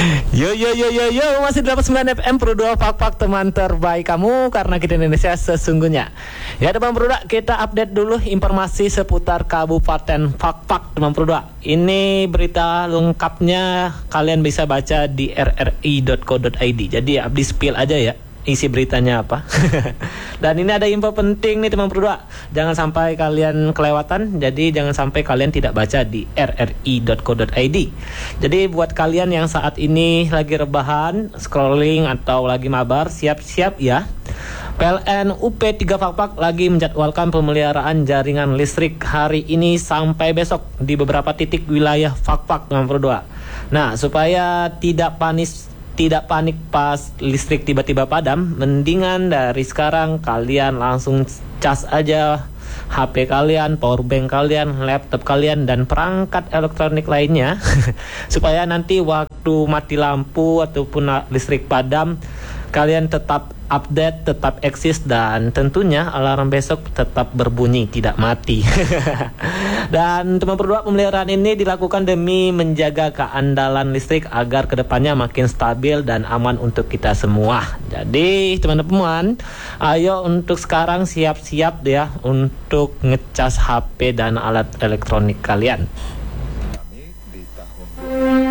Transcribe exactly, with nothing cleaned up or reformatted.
Yo yo yo yo yo, masih delapan puluh sembilan F M Pro dua Pak-Pak, teman terbaik kamu, karena kita Indonesia sesungguhnya. Ya teman Pro dua, kita update dulu informasi seputar Kabupaten Pak-Pak teman Pro dua. Ini berita lengkapnya kalian bisa baca di r r i dot co dot i d. Jadi abdi spill aja ya isi beritanya apa. Dan ini ada info penting nih teman Pro dua. Jangan sampai kalian kelewatan. Jadi jangan sampai kalian tidak baca di r r i dot co dot i d. Jadi buat kalian yang saat ini lagi rebahan, scrolling atau lagi mabar, siap-siap ya. P L N U P tiga Pak-Pak lagi menjadwalkan pemeliharaan jaringan listrik hari ini sampai besok di beberapa titik wilayah Pak-Pak teman Pro dua. Nah, supaya tidak panis Tidak panik pas listrik tiba-tiba padam, mendingan dari sekarang kalian langsung cas aja H P kalian, power bank kalian, laptop kalian, dan perangkat elektronik lainnya supaya nanti waktu mati lampu ataupun listrik padam, kalian tetap update, tetap eksis, dan tentunya alarm besok tetap berbunyi, tidak mati. Dan teman Pro dua, pemeliharaan ini dilakukan demi menjaga keandalan listrik agar kedepannya makin stabil dan aman untuk kita semua. Jadi teman-teman, ayo untuk sekarang siap-siap ya untuk ngecas H P dan alat elektronik kalian.